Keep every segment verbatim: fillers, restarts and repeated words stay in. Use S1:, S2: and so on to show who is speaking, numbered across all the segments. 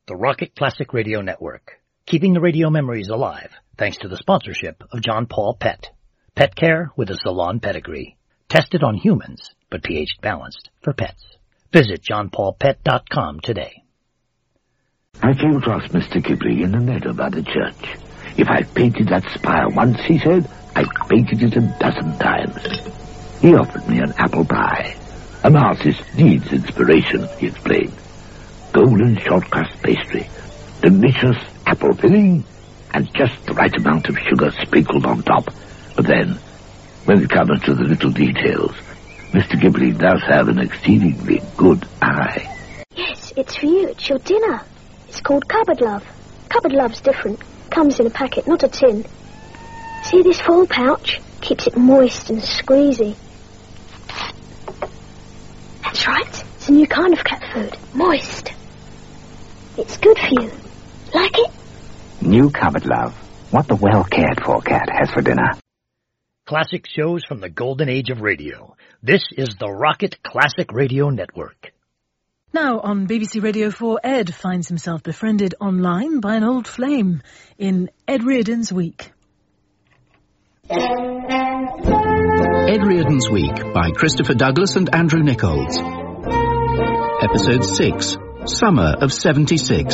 S1: the Rocket Classic Radio Network, keeping the radio memories alive thanks to the sponsorship of John Paul Pet. Pet care with a salon pedigree. Tested on humans, but pH balanced for pets. Visit john paul pet dot com today.
S2: I came across Mister Ghibli in the meadow by the church. If I painted that spire once, he said, I painted it a dozen times. He offered me an apple pie. An artist needs inspiration, he explained. Golden short crust pastry, delicious apple filling, and just the right amount of sugar sprinkled on top. But then, when it comes to the little details, Mister Ghibli does have an exceedingly good eye.
S3: Yes, it's for you. It's your dinner. It's called Cupboard Love. Cupboard Love's different. Comes in a packet, not a tin. See this foil pouch? Keeps it moist and squeezy. That's right. It's a new kind of cat food. Moist. It's good for you. Like it?
S4: New Cupboard Love. What the well-cared-for cat has for dinner.
S1: Classic shows from the golden age of radio. This is the Rocket Classic Radio Network.
S5: Now on B B C Radio four, Ed finds himself befriended online by an old flame in Ed Reardon's Week.
S6: Ed Reardon's Week by Christopher Douglas and Andrew Nichols. Episode six, Summer of seventy-six.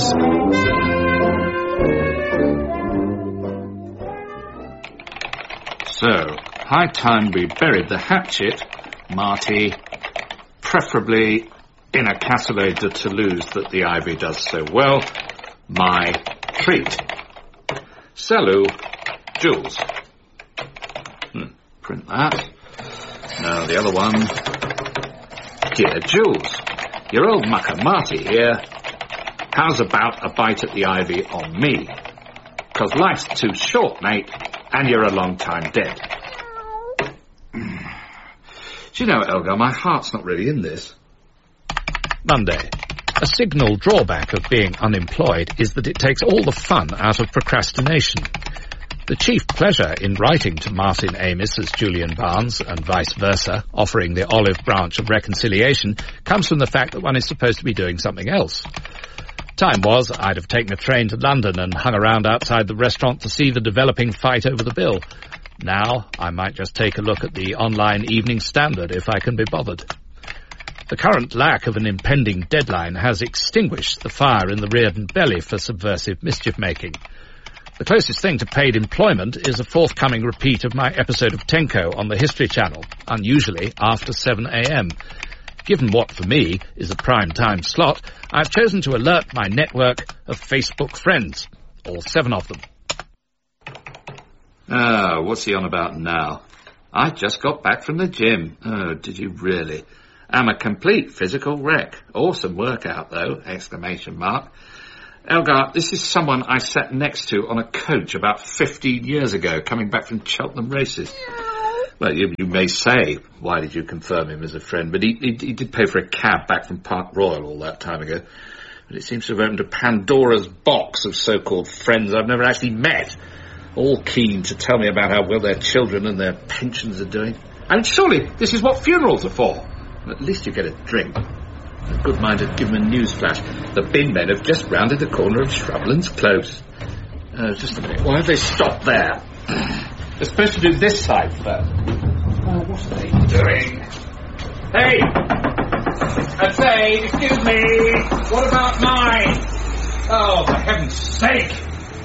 S7: So, high time we buried the hatchet, Marty, preferably in a cassoulet de Toulouse that the ivy does so well. My treat. Salut, Jules. Hmm, print that. Now the other one. Dear Jules, your old mucker Marty here. How's about a bite at the ivy on me? 'Cause life's too short, mate, and you're a long time dead. Do you know, Elgar, my heart's not really in this.
S8: Monday. A signal drawback of being unemployed is that it takes all the fun out of procrastination. The chief pleasure in writing to Martin Amis as Julian Barnes, and vice versa, offering the olive branch of reconciliation, comes from the fact that one is supposed to be doing something else. Time was, I'd have taken a train to London and hung around outside the restaurant to see the developing fight over the bill. Now, I might just take a look at the online Evening Standard if I can be bothered. The current lack of an impending deadline has extinguished the fire in the Reardon belly for subversive mischief-making. The closest thing to paid employment is a forthcoming repeat of my episode of Tenko on the History Channel, unusually after seven a.m. Given what, for me, is a prime-time slot, I've chosen to alert my network of Facebook friends, all seven of them.
S7: Ah, what's he on about now? I just got back from the gym. Oh, did you really? I'm a complete physical wreck. Awesome workout, though, exclamation mark. Elgar, this is someone I sat next to on a coach about fifteen years ago, coming back from Cheltenham races. Well, you, you may say, why did you confirm him as a friend? But he, he, he did pay for a cab back from Park Royal all that time ago. But it seems to have opened a Pandora's box of so-called friends I've never actually met, all keen to tell me about how well their children and their pensions are doing. I mean, surely this is what funerals are for. At least you get a drink. A good mind to give him a news flash. The bin men have just rounded the corner of Shrublands Close. Uh, just a minute. Why have they stopped there? They're supposed to do this side first. Oh, what are they doing? Hey! I say, excuse me! What about mine? Oh, for heaven's sake!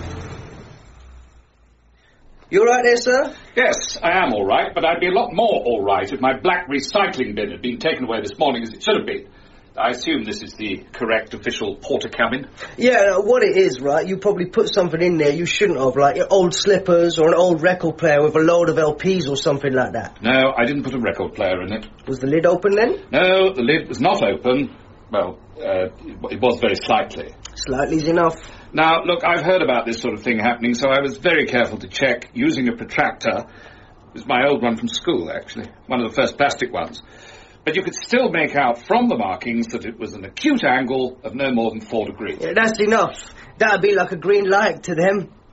S9: You all right there, sir?
S7: Yes, I am all right, but I'd be a lot more all right if my black recycling bin had been taken away this morning as it should have been. I assume this is the correct official porter cabin?
S9: Yeah, uh, what it is, right, you probably put something in there you shouldn't have, like your old slippers or an old record player with a load of L Ps or something like that.
S7: No, I didn't put a record player in it.
S9: Was the lid open then?
S7: No, the lid was not open. Well, uh, it was very slightly.
S9: Slightly's enough.
S7: Now, look, I've heard about this sort of thing happening, so I was very careful to check, using a protractor. It was my old one from school, actually. One of the first plastic ones. But you could still make out from the markings that it was an acute angle of no more than four degrees.
S9: Yeah, that's enough. That'd be like a green light to them.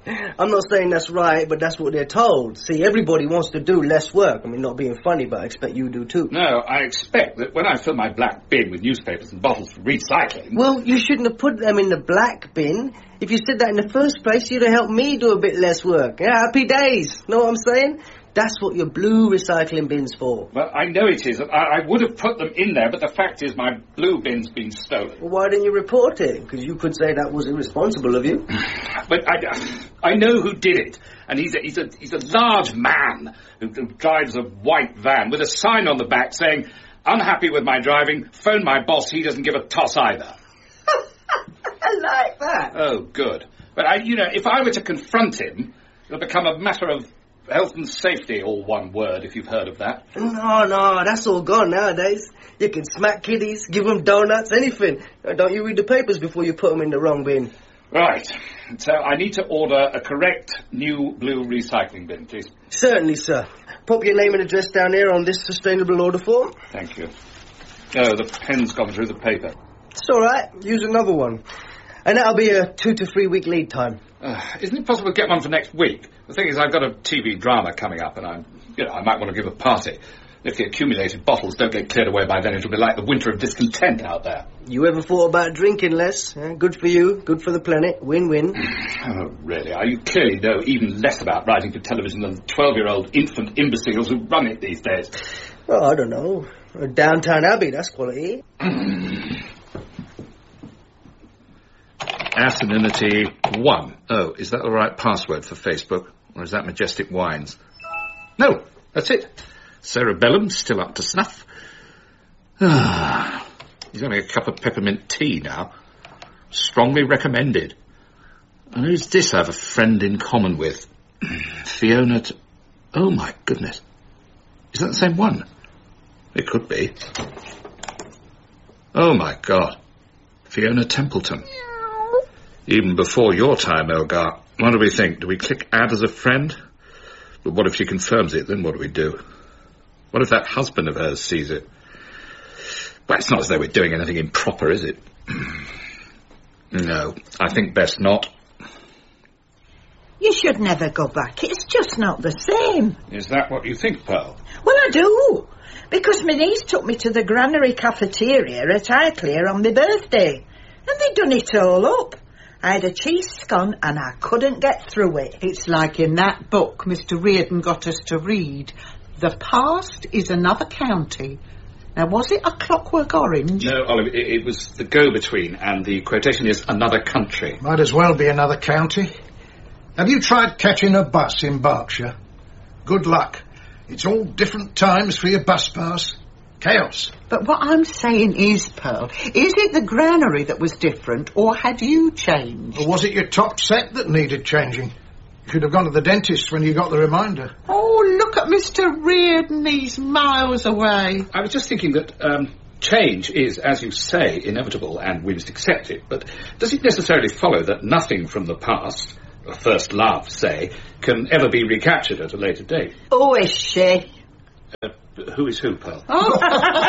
S9: I'm not saying that's right, but that's what they're told. See, everybody wants to do less work. I mean, not being funny, but I expect you do too.
S7: No, I expect that when I fill my black bin with newspapers and bottles for recycling...
S9: Well, you shouldn't have put them in the black bin. If you said that in the first place, you'd have helped me do a bit less work. Yeah, happy days. Know what I'm saying? That's what your blue recycling bin's for.
S7: Well, I know it is. I, I would have put them in there, but the fact is my blue bin's been stolen.
S9: Well, why didn't you report it? Because you could say that was irresponsible of you.
S7: But I, I know who did it. And he's a, he's a, he's a large man who, who drives a white van with a sign on the back saying, unhappy with my driving, phone my boss, he doesn't give a toss either.
S9: I like that.
S7: Oh, good. But, I, you know, if I were to confront him, it'll become a matter of health and safety, all one word, if you've heard of that.
S9: No, no, that's all gone nowadays. You can smack kiddies, give them donuts, anything. Don't you read the papers before you put them in the wrong bin?
S7: Right. So I need to order a correct new blue recycling bin, please.
S9: Certainly, sir. Pop your name and address down here on this sustainable order form.
S7: Thank you. Oh, the pen's gone through the paper.
S9: It's all right. Use another one. And that'll be a two to three week lead time.
S7: Uh, isn't it possible to get one for next week? The thing is, I've got a T V drama coming up, and I'm, you know, I might want to give a party. If the accumulated bottles don't get cleared away by then, it'll be like the winter of discontent out there.
S9: You ever thought about drinking less? Eh? Good for you, good for the planet, win-win.
S7: Oh, really? Oh, you clearly know even less about writing for television than the twelve-year-old infant imbeciles who run it these days.
S9: Oh, I don't know. Downtown Abbey, that's quality.
S7: Acidity one. Oh, is that the right password for Facebook? Or is that Majestic Wines? No, that's it. Cerebellum, still up to snuff. Ah, he's having a cup of peppermint tea now. Strongly recommended. And who's this I have a friend in common with? Fiona T- Oh, my goodness. Is that the same one? It could be. Oh, my God. Fiona Templeton. Even before your time, Elgar. What do we think? Do we click add as a friend? But what if she confirms it? Then what do we do? What if that husband of hers sees it? Well, it's not as though we're doing anything improper, is it? No, I think best not.
S10: You should never go back. It's just not the same.
S7: Is that what you think, Pearl?
S10: Well, I do. Because my niece took me to the granary cafeteria at Highclere on my birthday. And they'd done it all up. I had a cheese scone and I couldn't get through it.
S11: It's like in that book Mister Reardon got us to read. The past is another county. Now, was it A Clockwork Orange?
S7: No, Olive, it, it was the go-between, and the quotation is another country.
S12: Might as well be another county. Have you tried catching a bus in Berkshire? Good luck. It's all different times for your bus pass. Chaos.
S11: But what I'm saying is, Pearl, is it the granary that was different, or had you changed?
S12: Or was it your top set that needed changing? You should have gone to the dentist when you got the reminder.
S11: Oh, look at Mister Reardon, he's miles away.
S7: I was just thinking that um, change is, as you say, inevitable and we must accept it, but does it necessarily follow that nothing from the past, a first love, say, can ever be recaptured at a later date?
S10: Oh, is she?
S7: Uh, who is who, Pearl?
S11: Oh,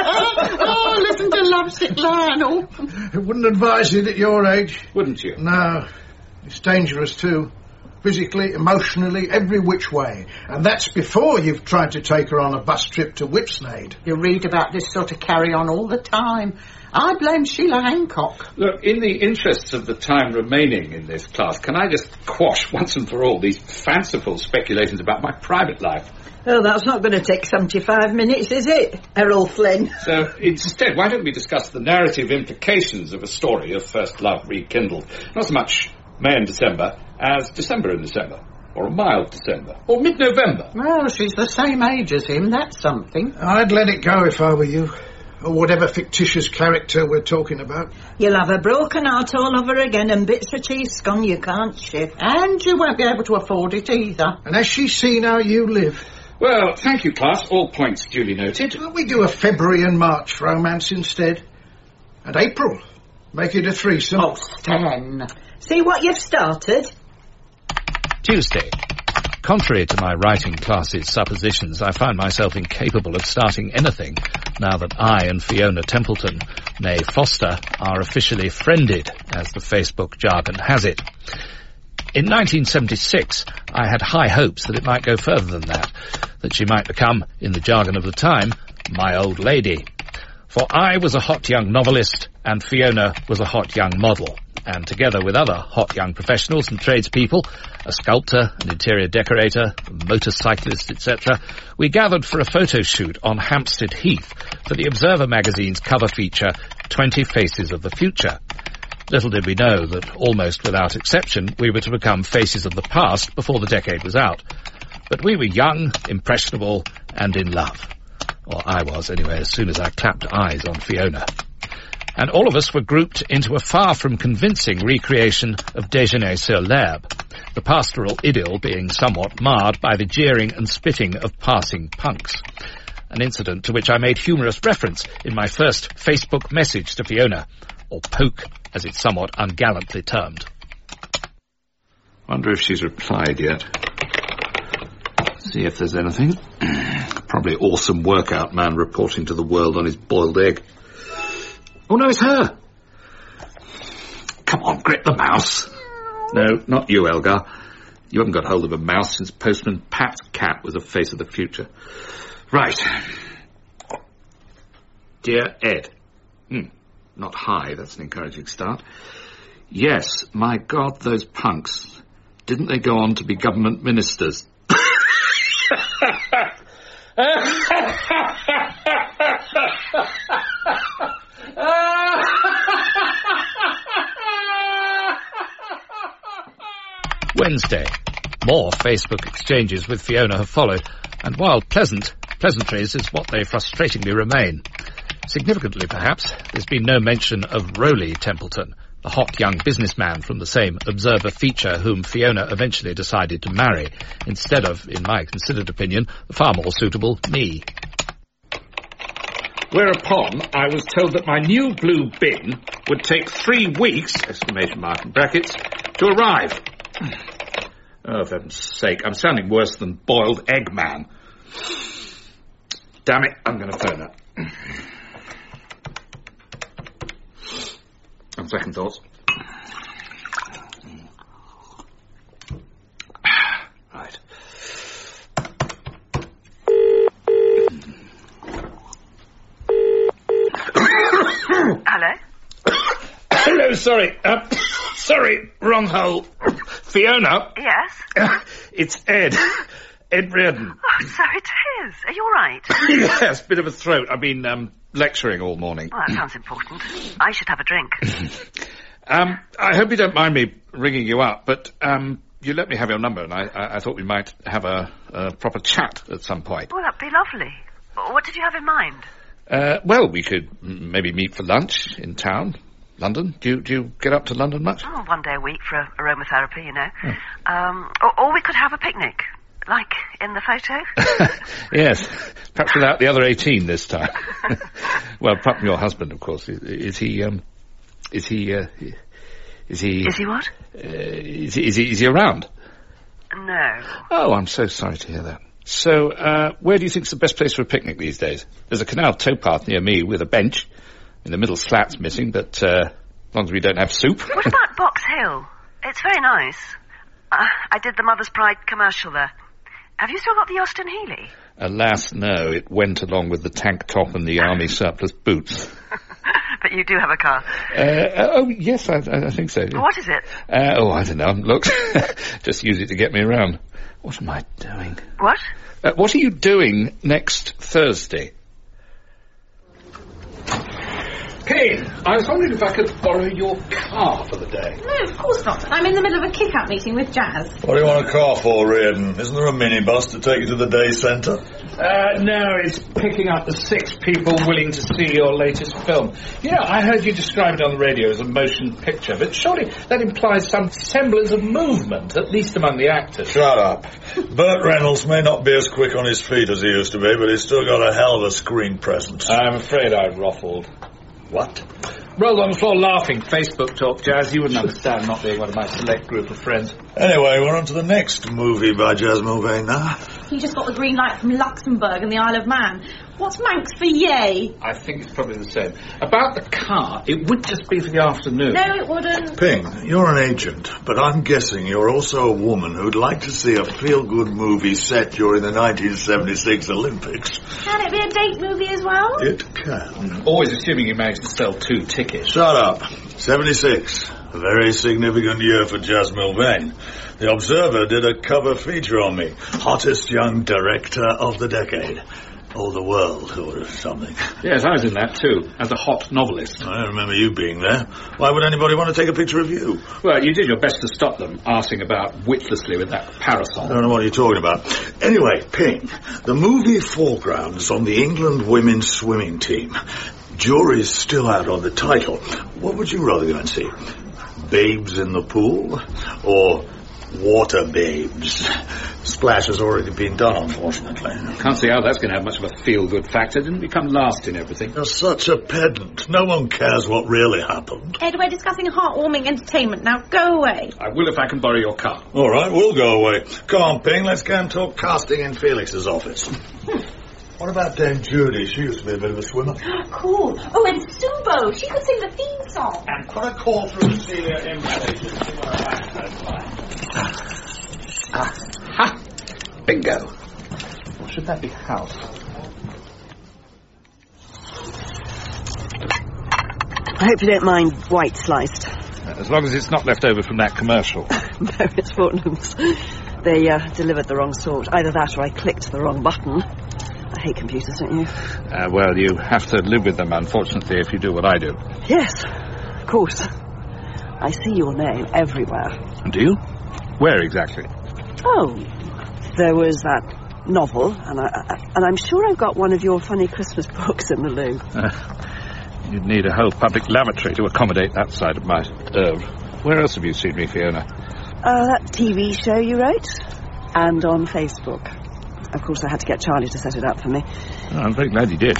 S11: oh listen to Lovesick Lionel.
S12: I wouldn't advise it at your age.
S7: Wouldn't you?
S12: No. It's dangerous, too. Physically, emotionally, every which way. And that's before you've tried to take her on a bus trip to Whipsnade.
S11: You read about this sort of carry-on all the time. I blame Sheila Hancock.
S7: Look, in the interests of the time remaining in this class, can I just quash once and for all these fanciful speculations about my private life?
S10: Oh, that's not going to take seventy-five minutes, is it, Errol Flynn?
S7: So, instead, why don't we discuss the narrative implications of a story of first love rekindled? Not so much May and December as December and December, or a mild December, or mid-November.
S11: Well, she's the same age as him, that's something.
S12: I'd let it go if I were you, or whatever fictitious character we're talking about.
S10: You'll have a broken heart all over again and bits of cheese scone you can't shift.
S11: And you won't be able to afford it either.
S12: And has she seen how you live?
S7: Well, thank you, class. All points duly noted.
S12: Well, we do a February and March romance instead. And April. Make it a threesome.
S11: Oh, Stan.
S10: See what you've started?
S8: Tuesday. Contrary to my writing class's suppositions, I find myself incapable of starting anything now that I and Fiona Templeton, née Foster, are officially friended, as the Facebook jargon has it. In nineteen seventy-six, I had high hopes that it might go further than that, that she might become, in the jargon of the time, my old lady. For I was a hot young novelist, and Fiona was a hot young model, and together with other hot young professionals and tradespeople, a sculptor, an interior decorator, a motorcyclist, et cetera, we gathered for a photo shoot on Hampstead Heath for the Observer magazine's cover feature, twenty Faces of the Future. Little did we know that, almost without exception, we were to become faces of the past before the decade was out. But we were young, impressionable, and in love. Or I was, anyway, as soon as I clapped eyes on Fiona. And all of us were grouped into a far from convincing recreation of Déjeuner-sur-l'Herbe, the pastoral idyll being somewhat marred by the jeering and spitting of passing punks. An incident to which I made humorous reference in my first Facebook message to Fiona, or poke, as it's somewhat ungallantly termed.
S7: Wonder if she's replied yet. See if there's anything. Probably awesome workout man reporting to the world on his boiled egg. Oh no, it's her! Come on, grip the mouse. No, not you, Elgar. You haven't got hold of a mouse since Postman Pat's cat was a face of the future. Right. Dear Ed. Hmm. Not hi, that's an encouraging start. Yes, my God, those punks. Didn't they go on to be government ministers?
S8: Wednesday. More Facebook exchanges with Fiona have followed, and while pleasant, pleasantries is what they frustratingly remain. Significantly, perhaps, there's been no mention of Rowley Templeton, the hot young businessman from the same Observer feature whom Fiona eventually decided to marry, instead of, in my considered opinion, the far more suitable me.
S7: Whereupon I was told that my new blue bin would take three weeks, exclamation mark in brackets, to arrive. Oh, for heaven's sake, I'm sounding worse than boiled egg man. Damn it, I'm going to phone her. On second thoughts. Right.
S13: Hello?
S7: Hello, sorry. Uh, sorry, wrong hole. Fiona?
S13: Yes?
S7: Uh, it's Ed. Ed Reardon.
S13: Oh, so it is. Are you all right?
S7: Yes, bit of a throat. I've been um, lecturing all morning.
S13: Well, that sounds important. I should have a drink.
S7: um, I hope you don't mind me ringing you up, but um, you let me have your number, and I, I, I thought we might have a, a proper chat at some point.
S13: Well, that'd be lovely. What did you have in mind?
S7: Uh, well, we could maybe meet for lunch in town. London? Do you, do you get up to London much?
S13: Oh, one day a week for aromatherapy, you know. Oh. Um, or, or we could have a picnic. Like in the photo?
S7: Yes, perhaps without the other eighteen this time. Well, apart from your husband, of course. Is, is he, um, is he, uh, is he...
S13: Is he what?
S7: Uh, is, he, is, he, is he around?
S13: No.
S7: Oh, I'm so sorry to hear that. So, uh, where do you think's the best place for a picnic these days? There's a canal towpath near me with a bench. In the middle slat's missing, but, uh, as long as we don't have soup.
S13: What about Box Hill? It's very nice. Uh, I did the Mother's Pride commercial there. Have you still got the Austin Healey?
S7: Alas, no. It went along with the tank top and the army surplus boots.
S13: But you do have a car?
S7: Uh, oh, yes, I, I think so.
S13: What is it?
S7: Uh, oh, I don't know. Look, just use it to get me around. What am I doing?
S13: What?
S7: Uh, what are you doing next Thursday? Hey, I was wondering if I could borrow your car for the day.
S14: No, of course not. I'm in the middle of a kick-out meeting with Jazz.
S15: What do you want a car for, Reardon? Isn't there a minibus to take you to the day centre?
S7: Uh, no, it's picking up the six people willing to see your latest film. You know, I heard you describe it on the radio as a motion picture, but surely that implies some semblance of movement, at least among the actors.
S15: Shut up. Burt Reynolds may not be as quick on his feet as he used to be, but he's still got a hell of a screen presence.
S7: I'm afraid I ruffled.
S15: What?
S7: Rolled on the floor laughing. Facebook talk, Jazz. You wouldn't understand not being one of my select group of friends.
S15: Anyway, we're on to the next movie by Jazz Mulvane now.
S14: He just got the green light from Luxembourg and the Isle of Man. What's Manx for yay?
S7: I think it's probably the same. About the car, it would just be for the afternoon.
S14: No, it wouldn't.
S15: Ping, you're an agent, but I'm guessing you're also a woman who'd like to see a feel-good movie set during the nineteen seventy-six Olympics.
S14: Can it be a date movie as well?
S15: It can.
S7: Always assuming you managed to sell two tickets.
S15: Shut up. seventy-six. A very significant year for Jas Milvain. The Observer did a cover feature on me. Hottest young director of the decade. Or the world, or something.
S7: Yes, I was in that too, as a hot novelist.
S15: I don't remember you being there. Why would anybody want to take a picture of you?
S7: Well, you did your best to stop them, arsing about witlessly with that parasol.
S15: I don't know what you're talking about. Anyway, Ping, the movie foregrounds on the England women's swimming team. Jury's still out on the title. What would you rather go and see? Babes in the Pool? Or Water Babes? Splash has already been done, unfortunately.
S7: Can't see how that's going to have much of a feel-good factor. Didn't we come last in everything?
S15: You're such a pedant. No one cares what really happened.
S14: Ed, we're discussing heartwarming entertainment. Now go away.
S7: I will if I can borrow your car.
S15: All right, we'll go away. Come on, Ping, let's go and talk casting in Felix's office. What about Dame Judy? She used to be a bit of a swimmer.
S14: Cool. Oh, and Subo. She could sing the theme song.
S15: And put a call through to Celia M.
S7: Ah. Ha! Bingo. Or should that be house?
S16: I hope you don't mind white sliced.
S8: As long as it's not left over from that commercial.
S16: No, it's Fortnum's. They uh, delivered the wrong sort. Either that or I clicked the wrong button. I hate computers, don't you?
S8: Uh, well, you have to live with them, unfortunately, if you do what I do.
S16: Yes, of course. I see your name everywhere.
S8: Do you? Where exactly?
S16: Oh, there was that novel, and, I, I, and I'm sure I've got one of your funny Christmas books in the loo.
S8: Uh, you'd need a whole public lavatory to accommodate that side of my oeuvre. Where else have you seen me, Fiona?
S16: Uh, that T V show you wrote, and on Facebook. Of course, I had to get Charlie to set it up for me.
S8: Oh, I'm very glad you did.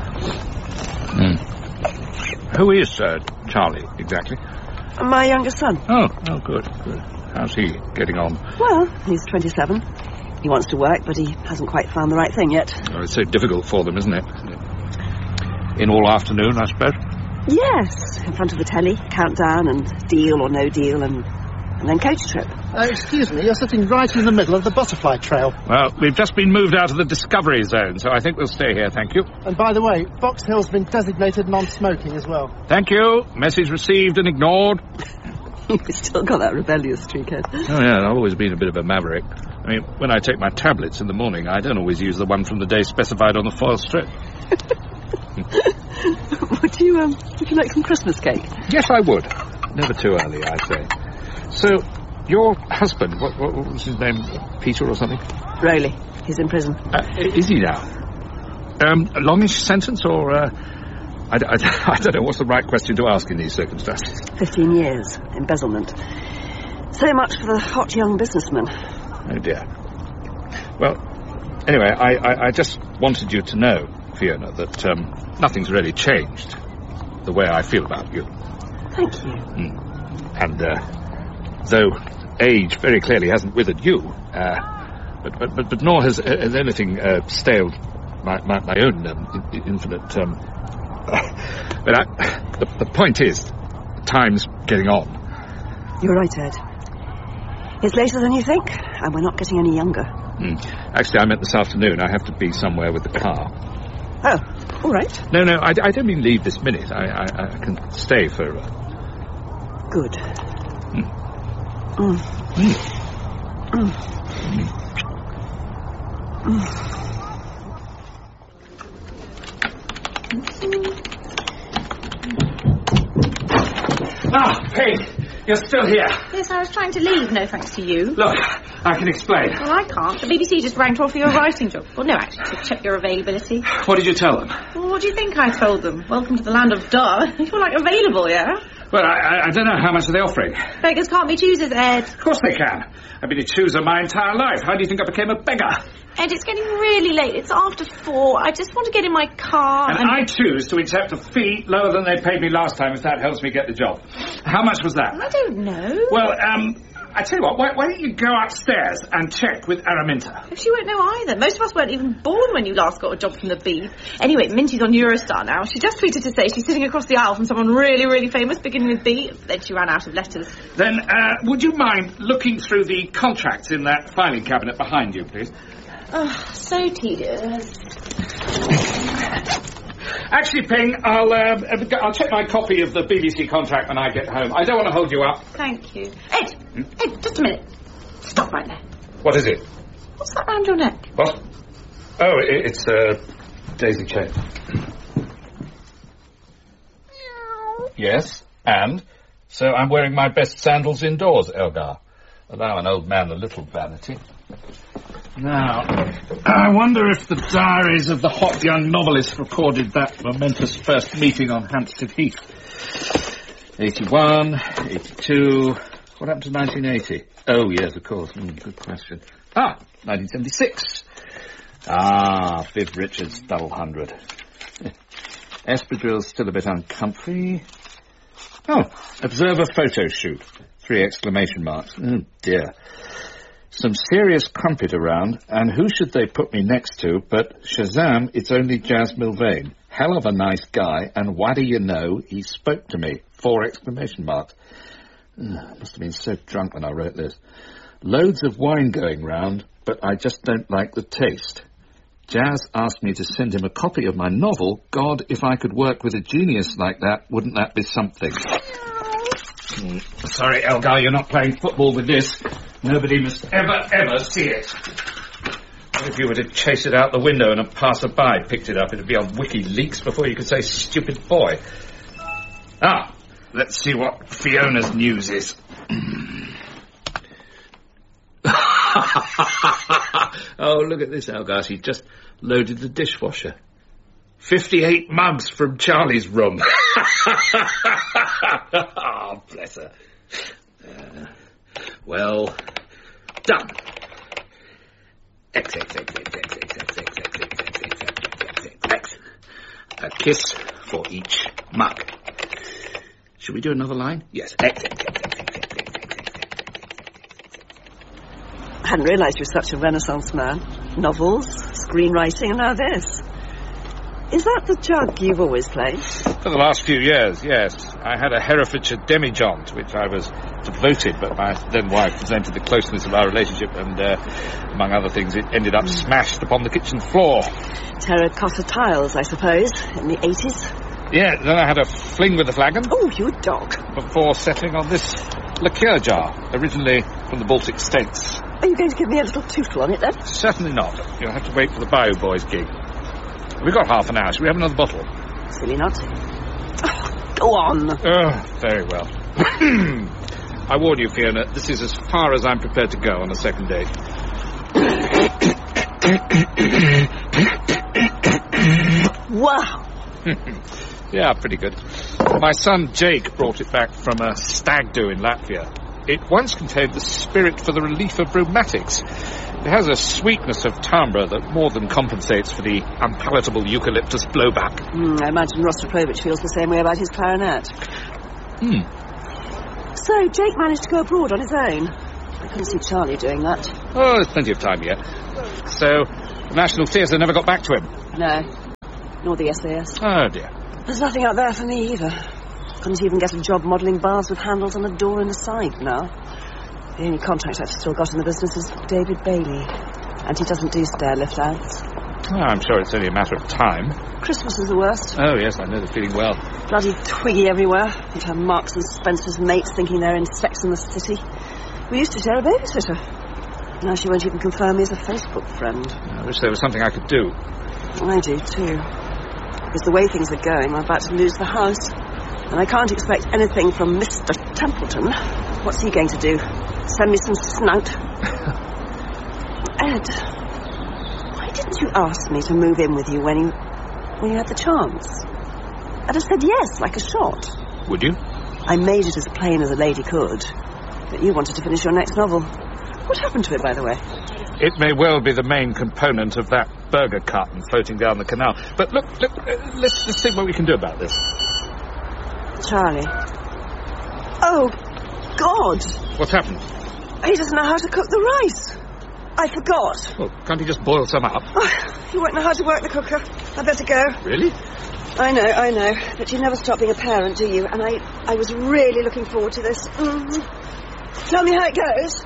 S8: Mm. Who is uh, Charlie, exactly?
S16: My youngest son.
S8: Oh, oh, good, good. How's he getting on?
S16: Well, he's twenty-seven. He wants to work, but he hasn't quite found the right thing yet.
S8: Oh, it's so difficult for them, isn't it? In all afternoon, I suppose?
S16: Yes, in front of the telly, countdown and deal or no deal and, and then coach trip.
S17: Uh, excuse me, you're sitting right in the middle of the butterfly trail.
S8: Well, we've just been moved out of the Discovery Zone, so I think we'll stay here, thank you.
S17: And by the way, Box Hill's been designated non-smoking as well.
S8: Thank you. Message received and ignored.
S16: You've still got that rebellious streak, Ed.
S8: Oh, yeah, I've always been a bit of a maverick. I mean, when I take my tablets in the morning, I don't always use the one from the day specified on the foil strip.
S16: Would you, um, would you like some Christmas cake?
S8: Yes, I would. Never too early, I say. So, your husband, what, what, what was his name? Peter or something?
S16: Rowley. He's in prison.
S8: Uh, is he now? Um, a longish sentence or... Uh, I, I, I don't know what's the right question to ask in these circumstances.
S16: Fifteen years. Embezzlement. So much for the hot young businessman.
S8: Oh, dear. Well, anyway, I, I, I just wanted you to know, Fiona, that um, nothing's really changed the way I feel about you.
S16: Thank you.
S8: Mm. And uh, though age very clearly hasn't withered you, uh, but, but, but, but nor has, has anything uh, staled my, my, my own um, infinite... Um, but I, the, the point is, time's getting on.
S16: You're right, Ed. It's later than you think, and we're not getting any younger.
S8: Mm. Actually, I meant this afternoon. I have to be somewhere with the car.
S16: Oh, all right.
S8: No, no, I, I don't mean leave this minute. I, I, I can stay for... Uh...
S16: Good.
S8: Mm.
S16: Mm.
S8: Mm.
S16: Mm. Mm.
S7: Ah, Peg, you're still here.
S14: Yes, I was trying to leave, no thanks to you.
S7: Look, I can explain.
S14: Well, I can't. The B B C just rang to offer you a writing job. Well, no, actually, to check your availability.
S7: What did you tell them?
S14: Well, what do you think I told them? Welcome to the land of duh. You're, like, available, yeah?
S7: Well, I, I, I don't know. How much are they offering?
S14: Beggars can't be choosers, Ed.
S7: Of course they can. I've been a chooser my entire life. How do you think I became a beggar?
S14: Ed, it's getting really late. It's after four. I just want to get in my car
S7: and... And I choose to accept a fee lower than they paid me last time if that helps me get the job. How much was that?
S14: I don't know.
S7: Well, um,
S8: I tell you what, why, why don't you go upstairs and check with Araminta?
S14: She won't know either. Most of us weren't even born when you last got a job from the Beeb. Anyway, Minty's on Eurostar now. She just tweeted to say she's sitting across the aisle from someone really, really famous, beginning with B. Then she ran out of letters.
S8: Then, uh, would you mind looking through the contracts in that filing cabinet behind you, please?
S14: Oh, so tedious.
S8: Actually, Ping, I'll uh, I'll check my copy of the B B C contract when I get home. I don't want to hold you up.
S14: Thank you. Ed, hmm? Ed, just a minute. Stop right there.
S8: What is it?
S14: What's that round your neck?
S8: What? Oh, it, it's a daisy chain. Yes, and? So I'm wearing my best sandals indoors, Elgar. Allow an old man a little vanity. Now, I wonder if the diaries of the hot young novelist recorded that momentous first meeting on Hampstead Heath. eighty-one, eighty-two... What happened to nineteen eighty? Oh, yes, of course. Mm, good question. Ah, nineteen seventy-six. Ah, Viv Richards, double hundred. Espadrille's still a bit uncomfy. Oh, Observer photo shoot. Three exclamation marks. Oh, dear. Some serious crumpet around, and who should they put me next to but Shazam, it's only Jazz Milvain. Hell of a nice guy, and why do you know, he spoke to me. Four exclamation marks. Ugh, must have been so drunk when I wrote this. Loads of wine going round, but I just don't like the taste. Jazz asked me to send him a copy of my novel. God, if I could work with a genius like that, wouldn't that be something? Mm, sorry, Elgar, you're not playing football with this. Nobody must ever, ever see it. What if you were to chase it out the window and a passer-by picked it up? It'd be on WikiLeaks before you could say stupid boy. Ah, let's see what Fiona's news is. Oh, look at this, Elgar. She just loaded the dishwasher. Fifty-eight mugs from Charlie's room. Oh, bless her. Uh, well, done. X, X, X, X, X, X, X, X, X, X, X, X, X, X. A kiss for each mug. Should we do another line? Yes. X, X, X, X, X, X, X, X,
S16: I hadn't realised you were such a Renaissance man. Novels, screenwriting, and now this. Is that the jug you've always played?
S8: For the last few years, yes. I had a Herefordshire demijohn, to which I was devoted, but my then wife resented the closeness of our relationship, and, uh, among other things, it ended up smashed upon the kitchen floor.
S16: Terracotta tiles, I suppose, in the eighties?
S8: Yeah, then I had a fling with the flagon.
S16: Oh, you dog.
S8: Before settling on this liqueur jar, originally from the Baltic States.
S16: Are you going to give me a little tootle on it, then?
S8: Certainly not. You'll have to wait for the Bayou Boys gig. We've got half an hour. Shall we have another bottle?
S16: Silly not. Oh, go on.
S8: Oh, very well. I warn you, Fiona, this is as far as I'm prepared to go on a second date.
S16: Wow.
S8: Yeah, pretty good. My son Jake brought it back from a stag do in Latvia. It once contained the spirit for the relief of rheumatics. It has a sweetness of timbre that more than compensates for the unpalatable eucalyptus blowback.
S16: Mm, I imagine Rostropovich feels the same way about his clarinet.
S8: Hmm.
S16: So, Jake managed to go abroad on his own. I couldn't see Charlie doing that.
S8: Oh, there's plenty of time yet. So, the National Theatre never got back to him?
S16: No. Nor the S A S.
S8: Oh, dear.
S16: There's nothing out there for me, either. Couldn't even get a job modelling bars with handles on the door and the side now. The only contract I've still got in the business is David Bailey. And he doesn't do stair lift outs.
S8: Oh, I'm sure it's only a matter of time.
S16: Christmas is the worst.
S8: Oh, yes, I know the feeling well.
S16: Bloody Twiggy everywhere. You'd have Marks and Spencer's mates thinking they're in Sex and the City. We used to share a babysitter. Now she won't even confirm me as a Facebook friend.
S8: I wish there was something I could do.
S16: I do, too. Because the way things are going, I'm about to lose the house. And I can't expect anything from Mister Templeton. What's he going to do? Send me some snout? Ed, why didn't you ask me to move in with you when you when you had the chance? I'd have said yes, like a shot.
S8: Would you?
S16: I made it as plain as a lady could. But you wanted to finish your next novel. What happened to it, by the way?
S8: It may well be the main component of that burger carton floating down the canal. But look, look uh, let's, let's think what we can do about this.
S16: Charlie. Oh, God.
S8: What's happened?
S16: He doesn't know how to cook the rice. I forgot.
S8: Well, can't he just boil some up?
S16: Oh, you won't know how to work the cooker. I better go.
S8: Really?
S16: I know, I know. But you never stop being a parent, do you? And I, I was really looking forward to this. Mm. Tell me how it goes.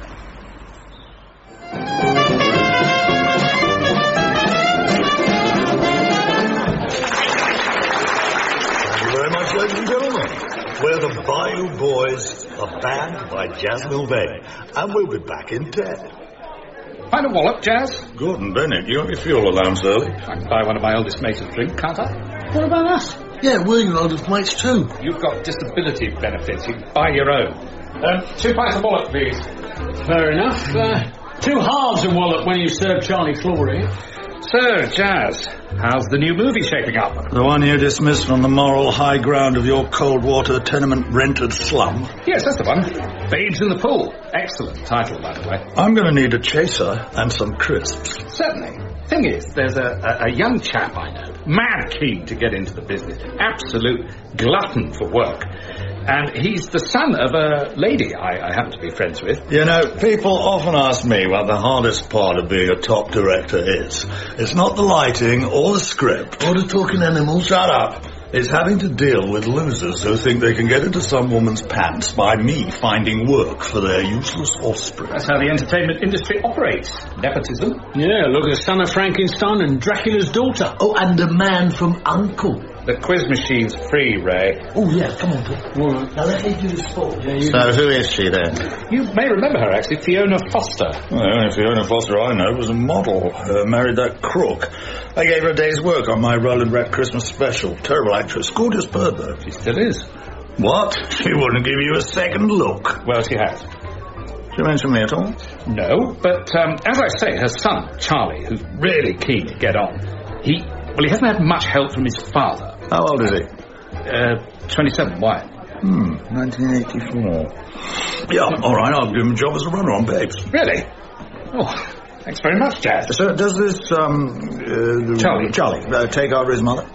S15: Thank you very much, ladies and gentlemen. We're the Bayou Boys, a band by Jazz Milvain, and we'll be back in ten.
S8: Find a wallop, Jazz.
S15: Gordon Bennett, you got your fuel allowance early.
S8: I can buy one of my oldest mates a drink, can't I?
S12: What about us? Yeah, we're your oldest mates too.
S8: You've got disability benefits. You can buy your own. Um, two pints of wallop, please.
S18: Fair enough. Uh, two halves of wallop when you serve Charlie Flory.
S8: So, Jazz, how's the new movie shaping up?
S15: The one you dismissed from the moral high ground of your cold water tenement rented slum?
S8: Yes, that's the one. Babes in the Pool. Excellent title, by the way.
S15: I'm going to need a chaser and some crisps.
S8: Certainly. Thing is, there's a, a, a young chap I know, mad keen to get into the business, absolute glutton for work. And he's the son of a lady I, I happen to be friends with.
S15: You know, people often ask me what the hardest part of being a top director is. It's not the lighting or the script.
S12: Or the talking animals.
S15: Shut up. It's having to deal with losers who think they can get into some woman's pants by me finding work for their useless offspring.
S8: That's how the entertainment industry operates. Nepotism.
S18: Yeah, look at Son of Frankenstein and Dracula's daughter.
S12: Oh, and the man from Uncle.
S8: The quiz machine's free, Ray.
S12: Oh, yeah, come on, Paul. Right. Now let me do the sport.
S15: Yeah, so who is she, then?
S8: You may remember her, actually, Fiona Foster.
S15: Well, the only Fiona Foster I know was a model. Uh, married that crook. I gave her a day's work on my Roland Rat Christmas special. Terrible actress. Gorgeous bird, though.
S8: She still is.
S15: What? She wouldn't give you a second look.
S8: Well, she has.
S15: She mention me at all?
S8: No, but um, as I say, her son, Charlie, who's really keen to get on, he... Well, he hasn't had much help from his father.
S15: How old is he?
S8: Uh, twenty-seven. Why?
S15: Hmm, nineteen eighty-four. Yeah, all right, I'll give him a job as a runner on Babes.
S8: Really? Oh, thanks very much, Jazz.
S15: So does this, um... Uh,
S8: Charlie.
S15: Charlie, uh, take after his mother?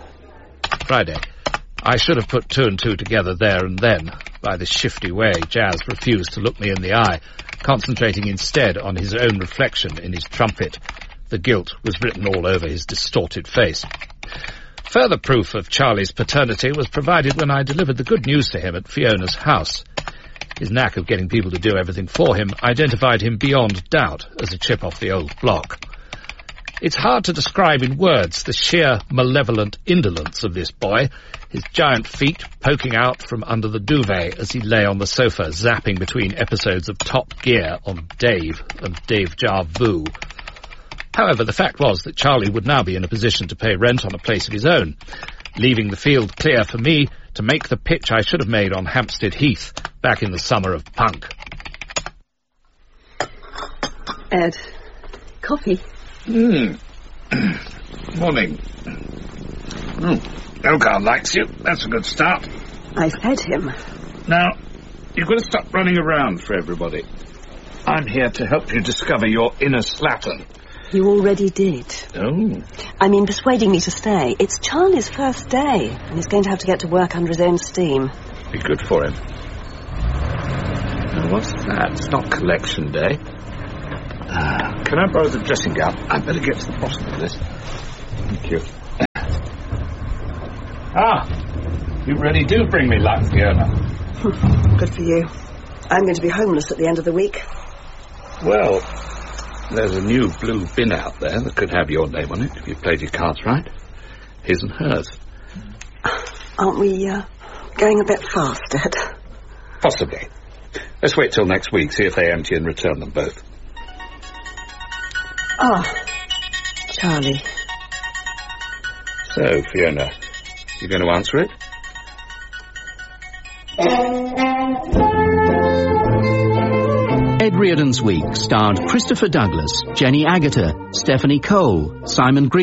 S8: Friday. I should have put two and two together there and then. By this shifty way, Jazz refused to look me in the eye, concentrating instead on his own reflection in his trumpet. The guilt was written all over his distorted face. Further proof of Charlie's paternity was provided when I delivered the good news to him at Fiona's house. His knack of getting people to do everything for him identified him beyond doubt as a chip off the old block. It's hard to describe in words the sheer malevolent indolence of this boy, his giant feet poking out from under the duvet as he lay on the sofa, zapping between episodes of Top Gear on Dave and Dave Jar Vu. However, the fact was that Charlie would now be in a position to pay rent on a place of his own, leaving the field clear for me to make the pitch I should have made on Hampstead Heath back in the summer of punk.
S16: Ed, coffee?
S8: Hmm. Morning. Mm. Elgar likes you. That's a good start.
S16: I fed him.
S8: Now, you've got to stop running around for everybody. I'm here to help you discover your inner slattern.
S16: You already did.
S8: Oh.
S16: I mean, persuading me to stay. It's Charlie's first day, and he's going to have to get to work under his own steam.
S8: Be good for him. Now, what's that? It's not collection day. Uh, can I borrow the dressing gown? I'd better get to the bottom of this. Thank you. Ah, you really do bring me luck, Fiona.
S16: Good for you. I'm going to be homeless at the end of the week.
S8: Well, there's a new blue bin out there that could have your name on it if you played your cards right. His and hers.
S16: Aren't we uh, going a bit fast, Ed?
S8: Possibly. Let's wait till next week, see if they empty and return them both.
S16: Ah, Charlie.
S8: So, Fiona, you going to answer it?
S6: Ed Reardon's Week starred Christopher Douglas, Jenny Agutter, Stephanie Cole, Simon Green.